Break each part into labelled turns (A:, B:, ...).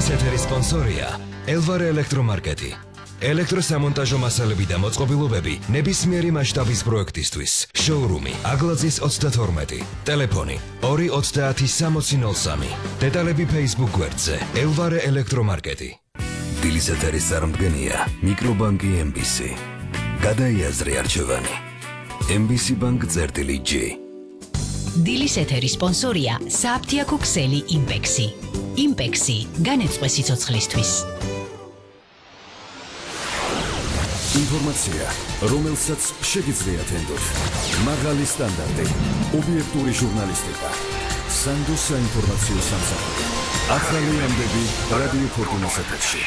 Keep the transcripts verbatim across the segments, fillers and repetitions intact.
A: დილის ეთერის სპონსორია ელვარე ელექტრომარკეტი. ელექტროსამონტაჟო მასალები და მოწყობილობები ნებისმიერი მასშტაბის პროექტისთვის. შოურუმი აგლაძის ოცდათორმეტი. ტელეფონი ორი ოცდაათი სამოცი ნოლ სამი. დეტალები Facebook გვერდზე ელვარე ელექტრომარკეტი. დილის ეთერის წარმდგენია მიკრობანკი ემ ბი სი. გადაიაზრე არჩევანი. ემ ბი სი ბანკ წერტილი ჯი.
B: დილის ეთერის სპონსორია სააფთიაქო ქსელი იმპექსი. იმპექსი განეწყვე სიცოცხლისთვის.
C: ინფორმაცია, რომელსაც შეგიძლიათ ენდოთ. მაღალი სტანდარტი, ობიექტური ჟურნალისტიკა. სანდო საინფორმაციო სამსახური. ახალი ამბები რადიო ფორტუნას ეთერში.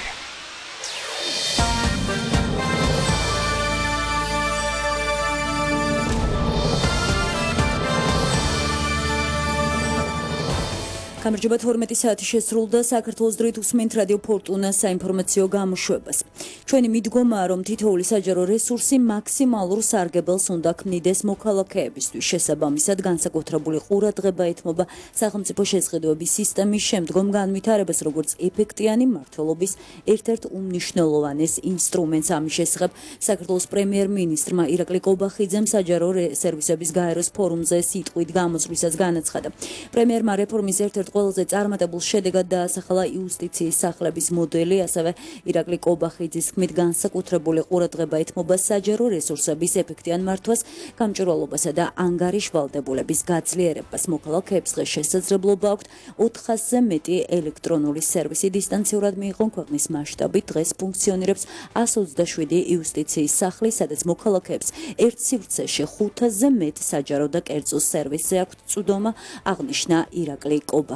D: გამარჯობა თორმეტი საათი შესრულდა საქართველოს დროით უსმენთ რადიო ფორტუნას საინფორმაციო გამოშვებას. ჩვენი მიდგომაა, რომ თითოეული საჯარო რესურსი მაქსიმალურ სარგებელს უნდა ქმნიდეს მოქალაქეებისთვის. შესაბამისად, განსაკუთრებული ყურადღება ეთმობა სახელმწიფო შესყიდვების სისტემის შემდგომ განვითარებას, როგორც ეფექტიანი მმართველობის ერთ-ერთ უმნიშვნელოვანეს ინსტრუმენტს. ამის შესახებ საქართველოს პრემიერ-მინისტრმა ირაკლი კობახიძემ საჯარო სერვისების გაეროს ფორუმზე სიტყვით გამოწვისას განაცხადა. პრემიერმა რეფორმის ერთ-ერთ ყველაზე წარმატებულ შედეგად დაასახელა იუსტიციის სახლების მოდელი, ასევე ირაკლი კობახიძის თქმით განსაკუთრებული ყურადღება ეთმობა საჯარო რესურსების ეფექტიან მართვას, გამჭვირვალობასა და ანგარიშვალდებულების გაძლიერებას. მოქალაქეებს დღეს შესაძლებლობა აქვთ ოთხასზე მეტი ელექტრონული სერვისი დისტანციურად მიიღონ. ქვეყნის მასშტაბით დღეს ფუნქციონირებს ას ოცდაშვიდი იუსტიციის სახლი, სადაც მოქალაქეებს ერთ სივრცეში ხუთასზე მეტ საჯარო და კერძო სერვისზე აქვთ წვდომა, აღნიშნა ირაკლი კობახიძე.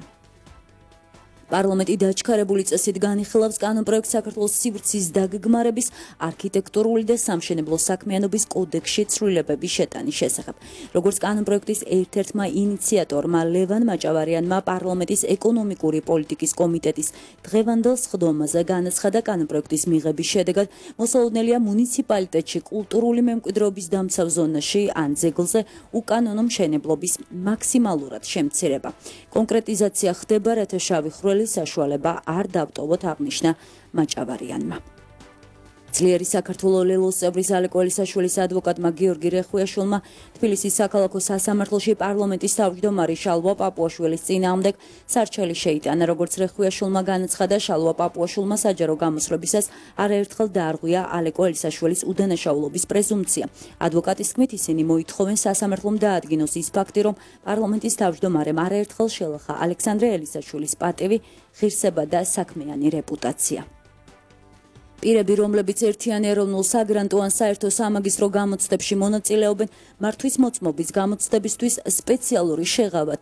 D: პარლამენტი დაჩქარებული წესით განიხილავს კანონპროექტს საქართველოს სივრცის დაგეგმარების, არქიტექტურული და სამშენებლო საქმიანობის კოდექსში ცვლილებების შეტანის შესახებ. როგორც კანონპროექტის ერთ-ერთმა ინიციატორმა ლევან მაჭავარიანმა პარლამენტის ეკონომიკური პოლიტიკის კომიტეტის დღევანდელ სხდომაზე განაცხადა, კანონპროექტის მიღების შედეგად მოსალოდნელია მუნიციპალიტეტში კულტურული მემკვიდრეობის დამცავ ზონაში ან ძეგლზე უკანონო მშენებლობის მაქსიმალურად შემცირება. კონკრეტიზაცია ხდება, რათა შავი ხვრელი საშუალება არ დავტოვოთ, აღნიშნა მაჭავარიანმა. ძლიერი საქართველოს ლელოს წევრის ალეკო ელისაშვილის ადვოკატმა გიორგი რეხვიაშვილმა თბილისის საქალაქო სასამართლოში პარლამენტის თავმჯდომარე შალვა პაპუაშვილის წინააღმდეგ სარჩელი შეიტანა. როგორც რეხვიაშვილმა განაცხადა, შალვა პაპუაშვილმა საჯარო გამოსვლებისას არაერთხელ დაარღვია ალეკო ელისაშვილის უდანაშაულობის პრეზუმპცია. ადვოკატის თქმით, ისინი მოითხოვენ სასამართლომ დაადგინოს ის ფაქტი, რომ პარლამენტის თავმჯდომარემ არაერთხელ შელახა ალექსანდრე ელისაშვილის პატივი, ღირსება და საქმიანი რეპუტაცია. პირები, რომლებიც ერთიან ეროვნულ საგრანტო ან საერთო სამაგისტრო გამოცდებში მონაწილეობენ, მართვის მოწმობის გამოცდებისთვის სპეციალური შეღავათი